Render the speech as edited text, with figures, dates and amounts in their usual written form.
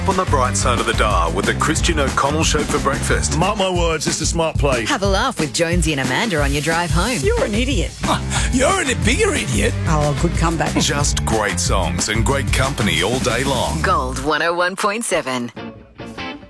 On the bright side of the dial with the Christian O'Connell Show for breakfast. Mark my words, it's a smart play. Have a laugh with Jonesy and Amanda on your drive home. You're an idiot. You're a bigger idiot. Oh, good comeback. Just great songs and great company all day long. Gold 101.7.